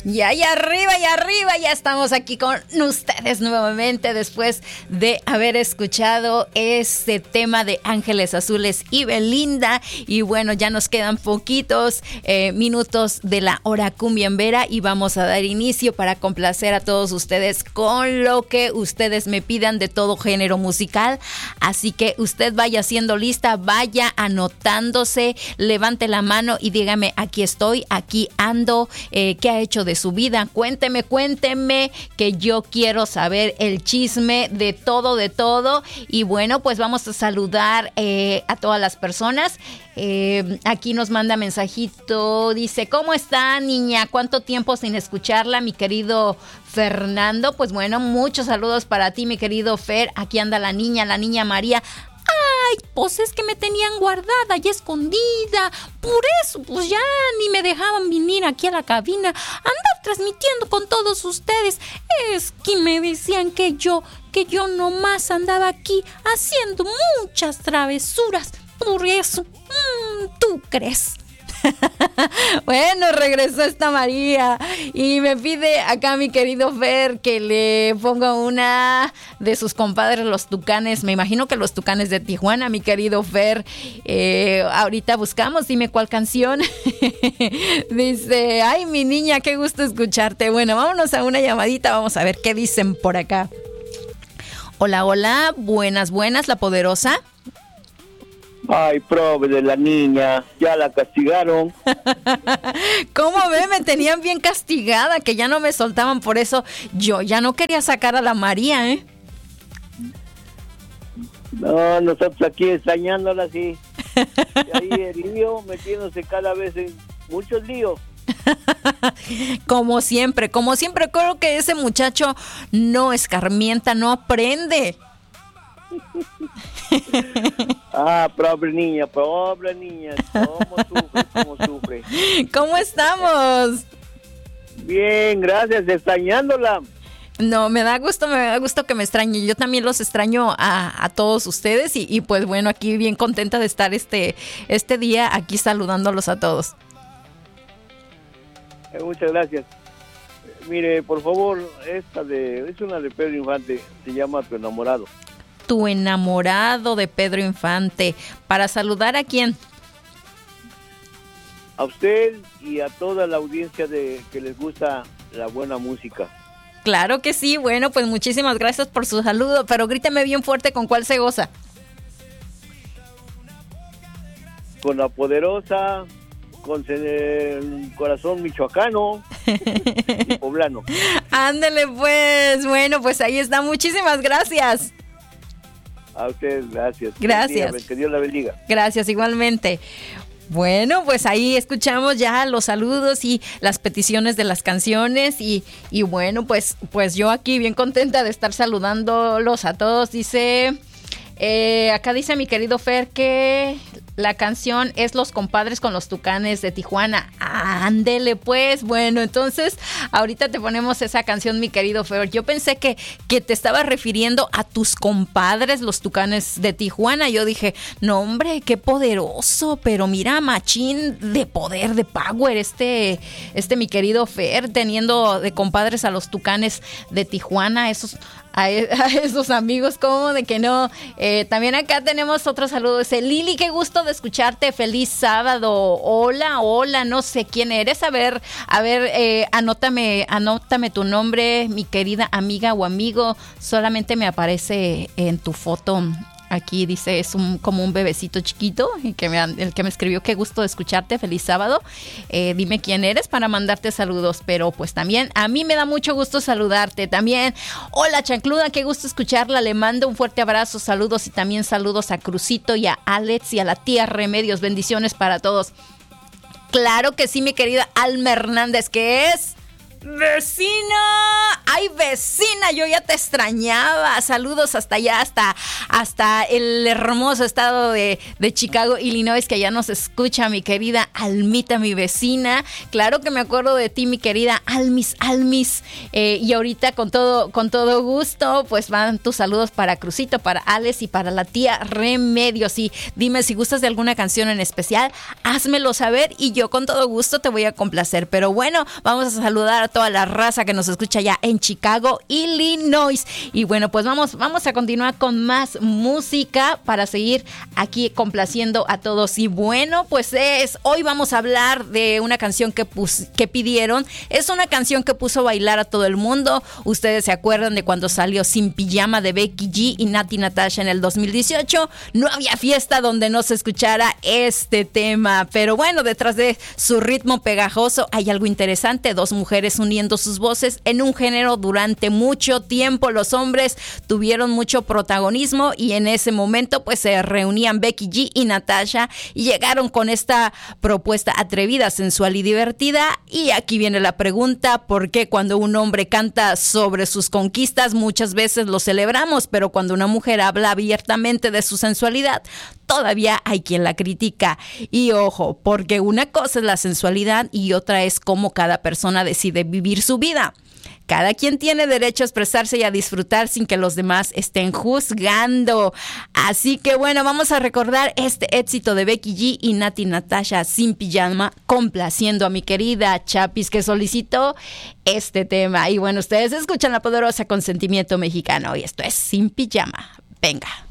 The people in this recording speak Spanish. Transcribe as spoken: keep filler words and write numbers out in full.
Y ahí arriba y arriba ya estamos aquí con ustedes nuevamente después de haber escuchado este tema de Ángeles Azules y Belinda. Y bueno, ya nos quedan poquitos eh, minutos de la hora cumbiambera y vamos a dar inicio para complacer a todos ustedes con lo que ustedes me pidan de todo género musical. Así que usted vaya siendo lista, vaya anotándose, levante la mano y dígame, aquí estoy, aquí ando, eh, ¿qué ha hecho de su vida? Cuénteme, cuénteme, que yo quiero saber el chisme de todo, de todo. Y bueno, pues vamos a saludar eh, a todas las personas. Eh, aquí nos manda mensajito, dice, ¿cómo está, niña? ¿Cuánto tiempo sin escucharla, mi querido Fernando? Pues bueno, muchos saludos para ti, mi querido Fer. Aquí anda la niña, la niña María. Ay, pues es que me tenían guardada y escondida. Por eso, pues ya ni me dejaban venir aquí a la cabina, andar transmitiendo con todos ustedes. Es que me decían que yo, que yo nomás andaba aquí haciendo muchas travesuras. Por eso, mmm, ¿tú crees? Bueno, regresó esta María y me pide acá mi querido Fer que le ponga una de sus compadres, los Tucanes. Me imagino que los Tucanes de Tijuana, mi querido Fer. Eh, ahorita buscamos, dime cuál canción. Dice, ay, mi niña, qué gusto escucharte. Bueno, vámonos a una llamadita, vamos a ver qué dicen por acá. Hola, hola, buenas, buenas, la poderosa. Ay, prove de la niña, ya la castigaron. ¿Cómo ve? Me tenían bien castigada, que ya no me soltaban, por eso yo ya no quería sacar a la María, ¿eh? No, nosotros aquí extrañándola, sí. Y ahí el lío, metiéndose cada vez en muchos líos. Como siempre, como siempre, creo que ese muchacho no escarmienta, no aprende. Ah, pobre niña, pobre niña, cómo sufre, cómo sufre. ¿Cómo estamos? Bien, gracias, extrañándola. No, me da gusto, me da gusto que me extrañe. Yo también los extraño a, a todos ustedes y, y pues bueno, aquí bien contenta de estar este, este día aquí saludándolos a todos. Eh, muchas gracias. Mire, por favor, esta de, es una de Pedro Infante, se llama Tu Enamorado. Tu Enamorado, de Pedro Infante. ¿Para saludar a quién? A usted y a toda la audiencia de que les gusta la buena música. Claro que sí. Bueno, pues muchísimas gracias por su saludo, pero gríteme bien fuerte, ¿con cuál se goza? Con la poderosa, con el corazón michoacano y poblano. Ándele pues. Bueno, pues ahí está. Muchísimas gracias. A usted, gracias. Gracias. Bendiga, que Dios la bendiga. Gracias, igualmente. Bueno, pues ahí escuchamos ya los saludos y las peticiones de las canciones y, y bueno, pues, pues yo aquí bien contenta de estar saludándolos a todos. Dice, eh, acá dice mi querido Fer que la canción es Los Compadres con los Tucanes de Tijuana. Ándele pues. Bueno, entonces ahorita te ponemos esa canción, mi querido Fer. Yo pensé que, que te estabas refiriendo a tus compadres, los Tucanes de Tijuana. Yo dije, no hombre, qué poderoso. Pero mira, machín de poder, de power, este, este mi querido Fer, teniendo de compadres a los Tucanes de Tijuana, esos... A, a esos amigos, ¿cómo de que no? Eh, también acá tenemos otro saludo. Dice, Lili, qué gusto de escucharte. Feliz sábado. Hola, hola, no sé quién eres. A ver, a ver, eh, anótame, anótame tu nombre, mi querida amiga o amigo. Solamente me aparece en tu foto. Aquí dice, es un como un bebecito chiquito, y que me, el que me escribió, qué gusto de escucharte, feliz sábado. Eh, dime quién eres para mandarte saludos, pero pues también a mí me da mucho gusto saludarte. También, hola Chancluda, qué gusto escucharla, le mando un fuerte abrazo, saludos y también saludos a Crucito y a Alex y a la tía Remedios, bendiciones para todos. Claro que sí, mi querida Alma Hernández, que es... ¡Vecina! ¡Ay, vecina! Yo ya te extrañaba. Saludos hasta allá, hasta, hasta el hermoso estado de, de Chicago, Illinois, que allá nos escucha mi querida Almita, mi vecina. Claro que me acuerdo de ti, mi querida Almis, Almis. Eh, y ahorita con todo, con todo gusto, pues van tus saludos para Crucito, para Alex y para la tía Remedios. Y dime si gustas de alguna canción en especial, házmelo saber y yo con todo gusto te voy a complacer. Pero bueno, vamos a saludar a toda la raza que nos escucha ya en Chicago, Illinois. Y bueno, pues vamos, vamos a continuar con más música para seguir aquí complaciendo a todos. Y bueno, pues es hoy vamos a hablar de una canción que, pus, que pidieron. Es una canción que puso a bailar a todo el mundo. Ustedes se acuerdan de cuando salió Sin Pijama de Becky G y Natti Natasha en el dos mil dieciocho. No había fiesta donde no se escuchara este tema. Pero bueno, detrás de su ritmo pegajoso hay algo interesante. Dos mujeres uniendo sus voces en un género durante mucho tiempo. Los hombres tuvieron mucho protagonismo y en ese momento pues se reunían Becky G y Natasha y llegaron con esta propuesta atrevida, sensual y divertida. Y aquí viene la pregunta: ¿por qué cuando un hombre canta sobre sus conquistas muchas veces lo celebramos, pero cuando una mujer habla abiertamente de su sensualidad todavía hay quien la critica? Y ojo, porque una cosa es la sensualidad y otra es cómo cada persona decide vivir su vida. Cada quien tiene derecho a expresarse y a disfrutar sin que los demás estén juzgando. Así que bueno, vamos a recordar este éxito de Becky G y Natti Natasha, Sin Pijama, complaciendo a mi querida Chapis, que solicitó este tema. Y bueno, ustedes escuchan La Poderosa con Sentimiento Mexicano y esto es Sin Pijama. Venga.